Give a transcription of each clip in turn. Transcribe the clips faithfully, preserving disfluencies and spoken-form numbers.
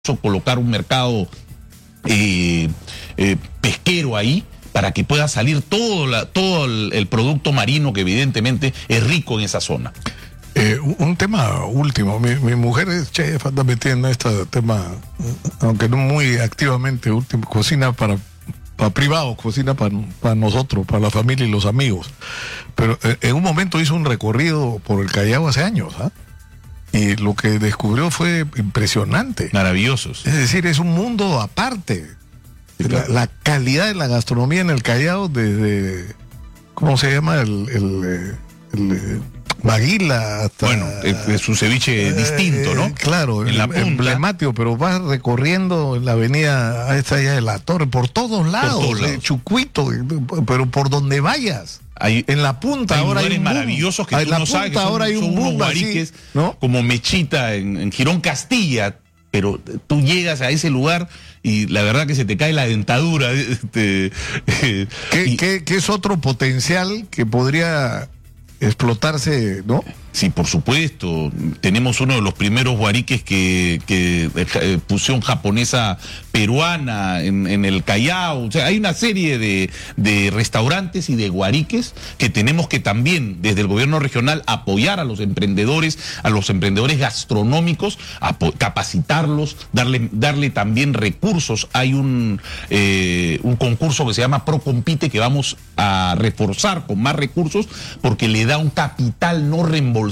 colocar un mercado eh, eh, pesquero ahí para que pueda salir todo, la, todo el, el producto marino que evidentemente es rico en esa zona. Eh, un tema último, mi, mi mujer es chef, anda metida en este tema, aunque no muy activamente, último, cocina para, para privados, cocina para, para nosotros, para la familia y los amigos, pero eh, en un momento hizo un recorrido por el Callao hace años, ¿ah? ¿eh? Y lo que descubrió fue impresionante. Maravillosos. Es decir, es un mundo aparte. Sí, claro. la, la calidad de la gastronomía en el Callao, desde, ¿cómo se llama? El, el, el, el Maguila hasta... Bueno, es, es su ceviche eh, distinto, ¿no? Claro, en la punta, emblemático, pero vas recorriendo la avenida esta allá de la Torre, por todos lados, por todos lados. Eh, Chucuito, pero por donde vayas. Hay, en la punta hay ahora hay un maravillosos que tú no sabes que son, ahora hay un son unos guariques, así, ¿no? Como Mechita en, en Girón Castilla, pero tú llegas a ese lugar y la verdad que se te cae la dentadura. Este, ¿Qué, y, qué, ¿Qué es otro potencial que podría explotarse, no? Sí, por supuesto. Tenemos uno de los primeros guariques que, que eh, fusión japonesa peruana en, en el Callao. O sea, hay una serie de, de restaurantes y de guariques que tenemos que también, desde el gobierno regional, apoyar a los emprendedores, a los emprendedores gastronómicos, capacitarlos, darle, darle también recursos. Hay un, eh, un concurso que se llama Procompite que vamos a reforzar con más recursos porque le da un capital no reembolsable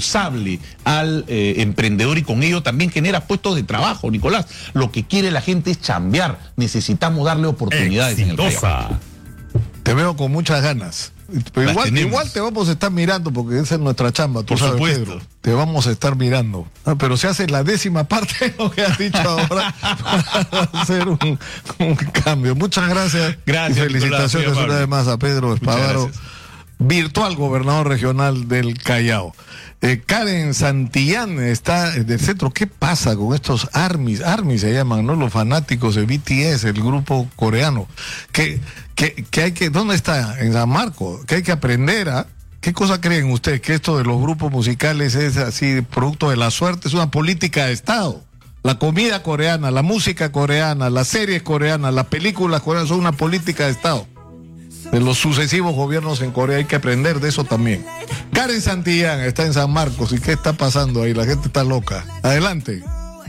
al eh, emprendedor y con ello también genera puestos de trabajo, Nicolás. Lo que quiere la gente es chambear. Necesitamos darle oportunidades. Exitosa. En el Callao. Te veo con muchas ganas. Pero igual, igual te vamos a estar mirando porque esa es nuestra chamba, tú Por sabes, supuesto. Pedro. Te vamos a estar mirando. Ah, pero se hace la décima parte de lo que has dicho ahora para hacer un, un cambio. Muchas gracias. Gracias. Y felicitaciones una vez más a Pedro Espadaro, virtual gobernador regional del Callao. Eh, Karen Santillán está del centro. ¿Qué pasa con estos ARMYs? ARMYs se llaman, ¿no? Los fanáticos de B T S, el grupo coreano. ¿Qué, qué, qué hay que, ¿Dónde está? En San Marcos. ¿Qué hay que aprender a? ¿Qué cosa creen ustedes? ¿Que esto de los grupos musicales es así, producto de la suerte? Es una política de Estado. La comida coreana, la música coreana, las series coreanas, las películas coreanas son una política de Estado. De los sucesivos gobiernos en Corea hay que aprender de eso también. Karen Santillán está en San Marcos. ¿Y qué está pasando ahí? La gente está loca. Adelante.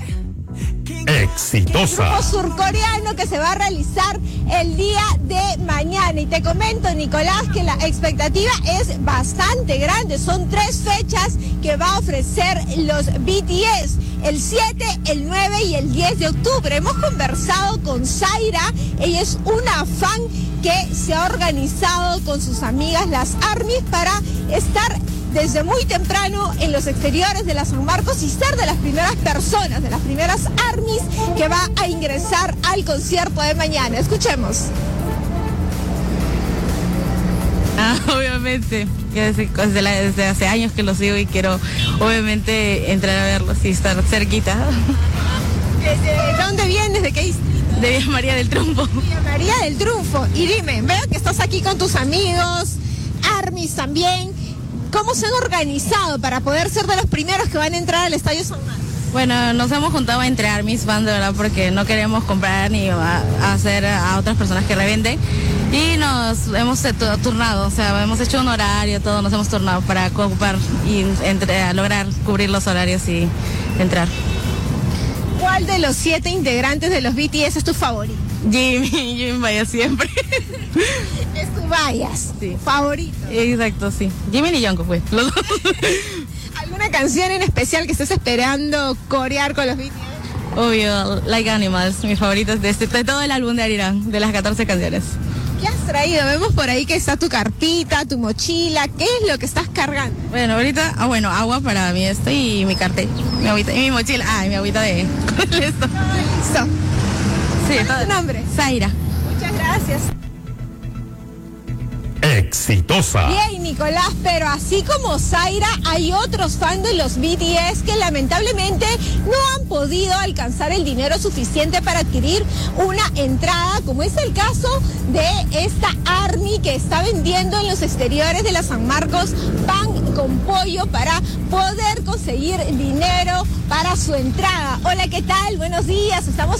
Exitosa. Grupo surcoreano que se va a realizar el día de mañana. Y te comento, Nicolás, que la expectativa es bastante grande. Son tres fechas que va a ofrecer los B T S. El siete, el nueve y el diez de octubre. Hemos conversado con Zaira. Ella es una fan que se ha organizado con sus amigas las ARMYs para estar desde muy temprano en los exteriores de la San Marcos y ser de las primeras personas, de las primeras ARMYs que va a ingresar al concierto de mañana. Escuchemos. Ah, obviamente, desde, desde, la, desde hace años que los sigo y quiero obviamente entrar a verlos y estar cerquita. ¿Desde dónde vienes? ¿De qué distrito? De Villa María del Triunfo. Villa María del Triunfo. Y dime, veo que estás aquí con tus amigos, ARMYs también. ¿Cómo se han organizado para poder ser de los primeros que van a entrar al Estadio San Marcos? Bueno, nos hemos juntado entre ARMYs fans, de verdad, porque no queremos comprar ni a, a hacer a otras personas que revenden. Y nos hemos turnado, o sea, hemos hecho un horario, todo, nos hemos turnado para ocupar y entre, a lograr cubrir los horarios y entrar. ¿Cuál de los siete integrantes de los B T S es tu favorito? Jimmy, Jimmy vaya siempre. Es tu Bias, sí. Favorito. Exacto, sí. Jimmy y Jungkook, pues, los dos. ¿Alguna canción en especial que estés esperando corear con los B T S? Obvio, Like Animals, mis favoritos de, este, de todo el álbum de Arirang, de las catorce canciones. ¿Qué has traído? Vemos por ahí que está tu carpita, tu mochila. ¿Qué es lo que estás cargando? Bueno, ahorita, ah, bueno, agua para mí esto y mi cartel, mi agüita, y mi mochila, ah, y mi agüita de... Listo. Listo. Sí, ¿Cuál es tu nombre? Zaira. Muchas gracias. Exitosa. Bien, Nicolás, pero así como Zaira, hay otros fans de los B T S que lamentablemente no han podido alcanzar el dinero suficiente para adquirir una entrada, como es el caso de esta ARMY que está vendiendo en los exteriores de la San Marcos pan con pollo para poder conseguir dinero para su entrada. Hola, ¿qué tal? Buenos días, estamos